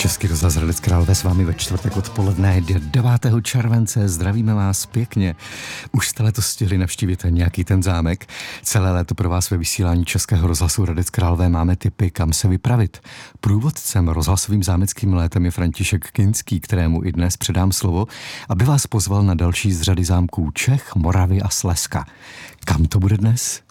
Český rozhlas Hradec Králové s vámi ve čtvrtek odpoledne 9. července. Zdravíme vás pěkně. Už jste letos stihli navštívit nějaký ten zámek. Celé léto pro vás ve vysílání Českého rozhlasu Hradec Králové máme tipy, kam se vypravit. Průvodcem rozhlasovým zámeckým létem je František Kinský, kterému i dnes předám slovo, aby vás pozval na další z řady zámků Čech, Moravy a Slezska. Kam to bude dnes?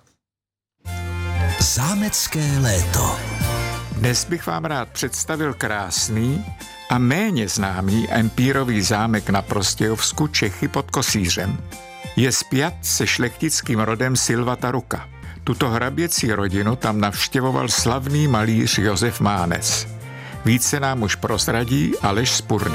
Zámecké léto. Dnes bych vám rád představil krásný a méně známý empírový zámek na Prostějovsku, Čechy pod Kosířem. Je spjat se šlechtickým rodem Silva Taruka. Tuto hraběcí rodinu tam navštěvoval slavný malíř Josef Mánes. Více nám už prozradí Aleš Spurný.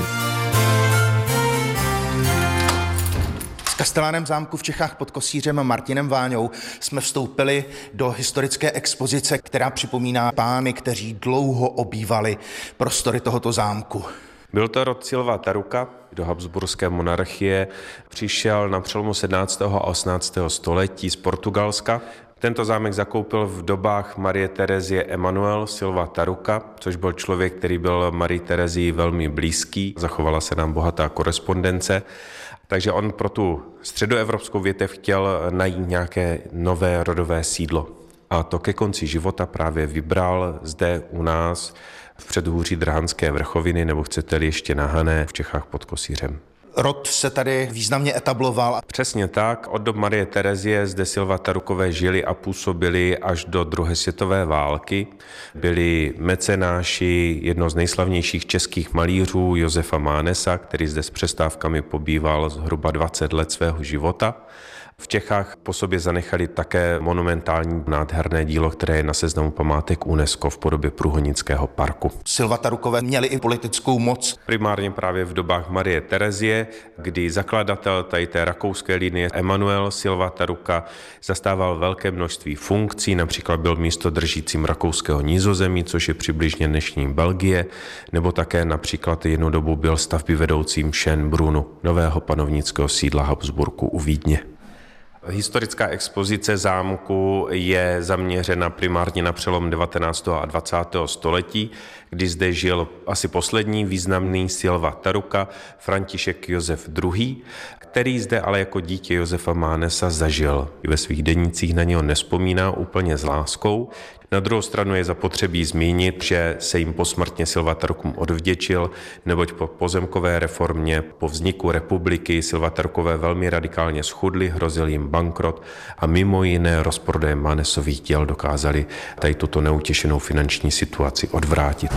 S kastelánem zámku v Čechách pod Kosířem Martinem Váňou jsme vstoupili do historické expozice, která připomíná pány, kteří dlouho obývali prostory tohoto zámku. Byl to rod Silva Taruka, do habsburské monarchie přišel na přelomu 17. a 18. století z Portugalska. Tento zámek zakoupil v dobách Marie Terezie Emanuel Silva Taruka, což byl člověk, který byl Marii Terezii velmi blízký. Zachovala se nám bohatá korespondence. Takže on pro tu středoevropskou větev chtěl najít nějaké nové rodové sídlo. A to ke konci života právě vybral zde u nás v předhůří Drhanské vrchoviny, nebo chcete-li ještě na Hané v Čechách pod Kosířem. Rod se tady významně etabloval. Přesně tak. Od dob Marie Terezie zde Silva Tarukové žili a působili až do druhé světové války. Byli mecenáši jednoho z nejslavnějších českých malířů Josefa Mánesa, který zde s přestávkami pobýval zhruba 20 let svého života. V Čechách po sobě zanechali také monumentální nádherné dílo, které je na seznamu památek UNESCO v podobě Průhonického parku. Silva Tarukové měli i politickou moc. Primárně právě v dobách Marie Terezie, kdy zakladatel tady té rakouské linie Emanuel Silva Taruka zastával velké množství funkcí, například byl místodržícím rakouského Nizozemí, což je přibližně dnešní Belgie, nebo také například jednu dobu byl stavbyvedoucím Schönbrunnu, nového panovnického sídla Habsburku u Vídně. Historická expozice zámku je zaměřena primárně na přelom 19. a 20. století, kdy zde žil asi poslední významný Silva Taruka, František Josef II., který zde ale jako dítě Josefa Mánesa zažil. I ve svých denících na něho nevzpomíná úplně s láskou. Na druhou stranu je zapotřebí zmínit, že se jim posmrtně Silva Tarukům odvděčil, neboť po pozemkové reformě, po vzniku republiky Silva Tarukové velmi radikálně schudli, hrozil jim bankrot a mimo jiné rozprodejem Mánesových děl dokázali tady tuto neutěšenou finanční situaci odvrátit.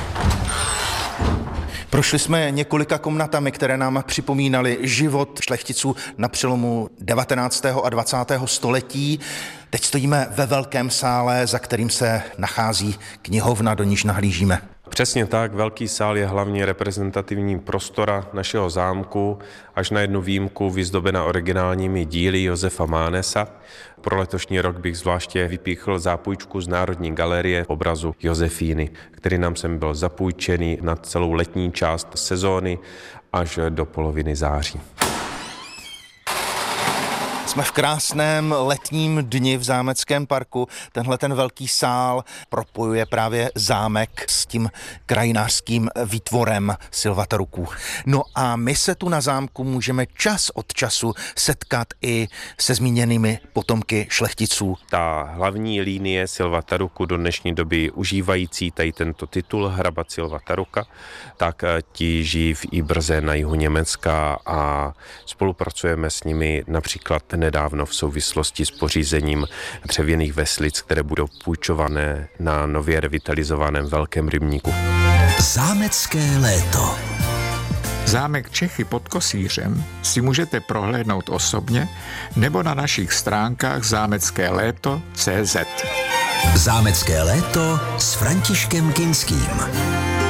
Prošli jsme několika komnatami, které nám připomínaly život šlechticů na přelomu 19. a 20. století. Teď stojíme ve velkém sále, za kterým se nachází knihovna, do níž nahlížíme. Přesně tak, velký sál je hlavně reprezentativní prostora našeho zámku, až na jednu výjimku vyzdobena originálními díly Josefa Mánesa. Pro letošní rok bych zvláště vypíchl zápůjčku z Národní galerie obrazu Josefíny, který nám sem byl zapůjčený na celou letní část sezóny až do poloviny září. Jsme v krásném letním dni v zámeckém parku. Tenhle ten velký sál propojuje právě zámek s tím krajinářským výtvorem Silva Taruků. No a my se tu na zámku můžeme čas od času setkat i se zmíněnými potomky šlechticů. Ta hlavní linie Silva Taruku, do dnešní doby užívající tady tento titul hraba Silva Taruka, tak ti žijí v Ibrze na jihu Německa a spolupracujeme s nimi například nedávno v souvislosti s pořízením dřevěných veslic, které budou půjčované na nově revitalizovaném Velkém rybníku. Zámecké léto. Zámek Čechy pod Kosířem si můžete prohlédnout osobně nebo na našich stránkách zámeckéléto.cz. Zámecké léto s Františkem Kinským.